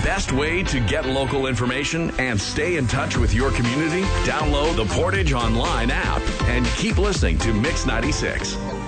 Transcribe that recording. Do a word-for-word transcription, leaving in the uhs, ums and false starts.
best way to get local information and stay in touch with your community? Download the Portage Online app and keep listening to Mix ninety-six.